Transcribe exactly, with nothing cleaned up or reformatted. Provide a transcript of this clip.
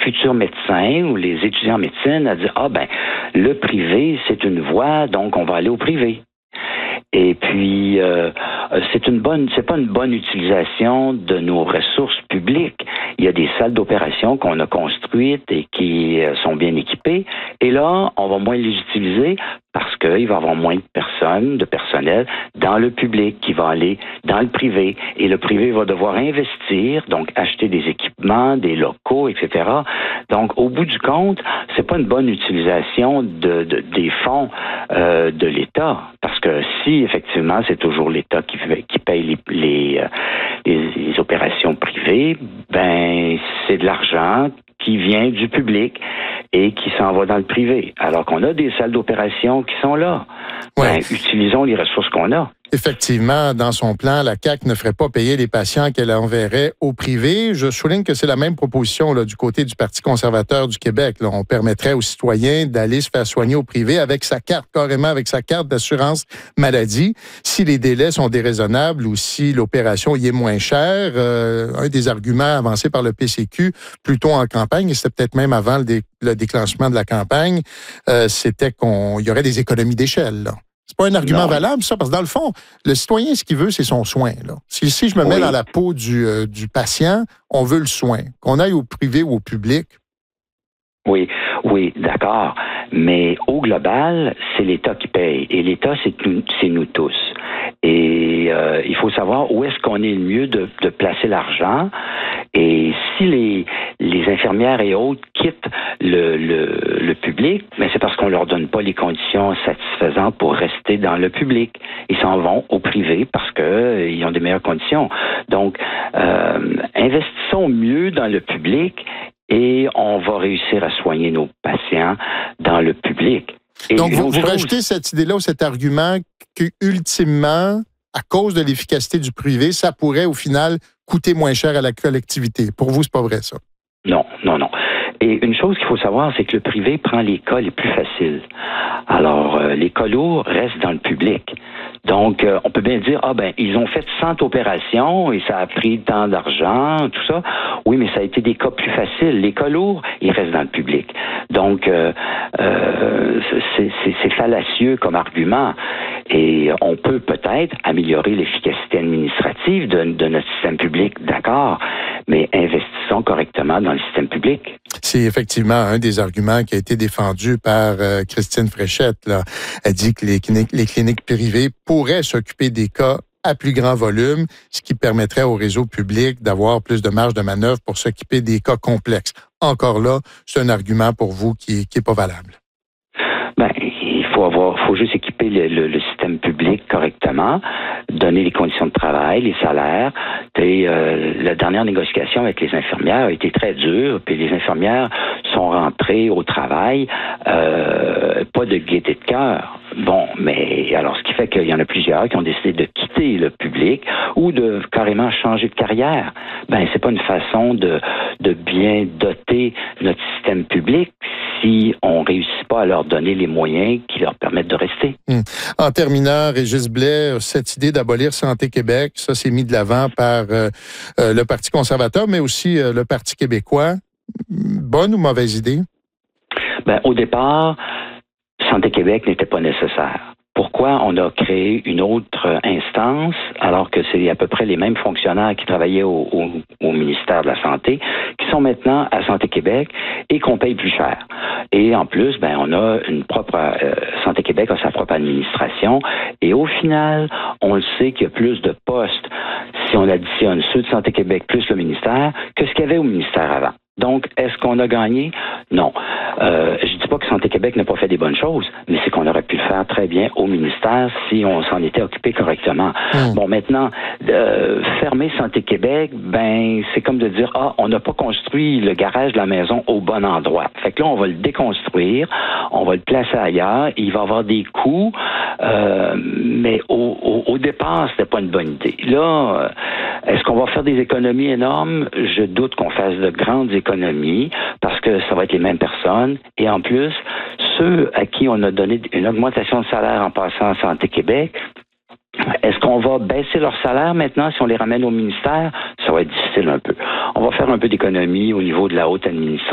futurs médecins ou les étudiants en médecine à dire, ah ben, le privé, c'est une voie, donc on va aller au privé. Et puis, euh, c'est une bonne, c'est pas une bonne utilisation de nos ressources publiques. Il y a des salles d'opération qu'on a construites et qui sont bien équipées. Et là, on va moins les utiliser parce qu'il va y avoir moins de personnes, de personnel dans le public qui va aller dans le privé. Et le privé va devoir investir, donc acheter des équipements, des locaux, et cetera. Donc, au bout du compte, c'est pas une bonne utilisation de, de des fonds euh, de l'État. Parce que si, effectivement, c'est toujours l'État qui, qui paye les, les, les, les opérations privées, ben, c'est de l'argent qui vient du public et qui s'en va dans le privé. Alors qu'on a des salles d'opération qui sont là. Ouais. Ben, utilisons les ressources qu'on a. Effectivement, dans son plan, la C A Q ne ferait pas payer les patients qu'elle enverrait au privé. Je souligne que c'est la même proposition là, du côté du Parti conservateur du Québec. Là. On permettrait aux citoyens d'aller se faire soigner au privé avec sa carte, carrément avec sa carte d'assurance maladie, si les délais sont déraisonnables ou si l'opération y est moins chère. Euh, un des arguments avancés par le P C Q, plutôt en campagne, et c'était peut-être même avant le, dé- le déclenchement de la campagne, euh, c'était qu'on y aurait des économies d'échelle, là. C'est pas un argument non. valable, ça, parce que dans le fond, le citoyen, ce qu'il veut, c'est son soin. Là. Si, si je me mets oui. dans la peau du, euh, du patient, on veut le soin. Qu'on aille au privé ou au public. Oui, oui, d'accord. Mais au global, c'est l'État qui paye. Et l'État, c'est nous, c'est nous tous. Et euh, il faut savoir où est-ce qu'on est le mieux de, de placer l'argent. Et si les, les infirmières et autres quittent le, le, le public, mais c'est parce qu'on leur donne pas les conditions satisfaisantes pour rester dans le public. Ils s'en vont au privé parce que euh, ils ont des meilleures conditions. Donc, euh, investissons mieux dans le public et on va réussir à soigner nos patients dans le public. Et Donc, vous, vous chose... rejetez cette idée-là ou cet argument que, ultimement, à cause de l'efficacité du privé, ça pourrait, au final, coûter moins cher à la collectivité. Pour vous, c'est pas vrai, ça? Non, non, non. Et une chose qu'il faut savoir, c'est que le privé prend les cas les plus faciles. Alors, euh, les cas lourds restent dans le public. Donc, euh, on peut bien dire, ah ben, ils ont fait cent opérations et ça a pris tant d'argent, tout ça. Oui, mais ça a été des cas plus faciles. Les cas lourds, ils restent dans le public. Donc, euh, euh, c'est, c'est, c'est fallacieux comme argument. Et on peut peut-être améliorer l'efficacité administrative de, de notre système public, d'accord, mais investissons correctement dans le système public. C'est effectivement un des arguments qui a été défendu par euh, Christine Fréchette. Là. Elle dit que les cliniques, les cliniques privées pourraient s'occuper des cas à plus grand volume, ce qui permettrait au réseau public d'avoir plus de marge de manœuvre pour s'occuper des cas complexes. Encore là, c'est un argument pour vous qui n'est qui est pas valable. Ben, il faut avoir, faut juste équiper le, le, le système public correctement, donner les conditions de travail, les salaires. Et, euh, la dernière négociation avec les infirmières a été très dure, puis les infirmières sont rentrées au travail, euh, pas de gaieté de cœur. Bon, mais alors ce qui fait qu'il y en a plusieurs qui ont décidé de quitter le public ou de carrément changer de carrière. Ben, c'est pas une façon de, de bien doter notre système public si on réussit pas à leur donner les moyens qui leur permettent de rester. Hum. En terminant, Régis Blais, cette idée d'abolir Santé Québec, ça c'est mis de l'avant par euh, euh, le Parti conservateur, mais aussi euh, le Parti québécois. Bonne ou mauvaise idée? Ben, au départ, Santé Québec n'était pas nécessaire. Pourquoi on a créé une autre instance alors que c'est à peu près les mêmes fonctionnaires qui travaillaient au, au, au ministère de la Santé qui sont maintenant à Santé Québec et qu'on paye plus cher. Et en plus, ben on a une propre euh, Santé Québec a sa propre administration et au final, on le sait qu'il y a plus de postes si on additionne ceux de Santé Québec plus le ministère que ce qu'il y avait au ministère avant. Donc, est-ce qu'on a gagné? Non. Euh, je dis pas que Santé Québec n'a pas fait des bonnes choses, mais c'est qu'on aurait pu le faire très bien au ministère si on s'en était occupé correctement. Mmh. Bon, maintenant, euh, fermer Santé Québec, ben, c'est comme de dire, ah, on n'a pas construit le garage de la maison au bon endroit. Fait que là, on va le déconstruire, on va le placer ailleurs, il va y avoir des coûts, euh, mais au, au, au départ, c'était pas une bonne idée. Là, est-ce qu'on va faire des économies énormes? Je doute qu'on fasse de grandes économies parce que ça va être les mêmes personnes. Et en plus, ceux à qui on a donné une augmentation de salaire en passant à Santé Québec, est-ce qu'on va baisser leur salaire maintenant si on les ramène au ministère? Ça va être difficile un peu. On va faire un peu d'économie au niveau de la haute administration.